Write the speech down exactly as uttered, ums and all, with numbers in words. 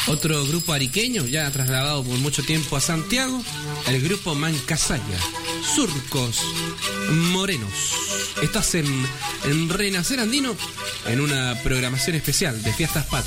Otro grupo ariqueño, ya trasladado por mucho tiempo a Santiago, el grupo Mancasaya, Surcos Morenos. Estás en, en Renacer Andino, en una programación especial de Fiestas Patrias.